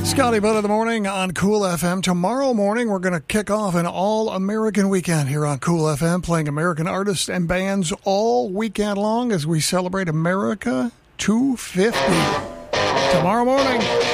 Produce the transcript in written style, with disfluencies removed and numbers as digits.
Scotty Bud of the Morning on Cool FM. Tomorrow morning, we're going to kick off an all-American weekend here on Cool FM, playing American artists and bands all weekend long as we celebrate America 250. Tomorrow morning.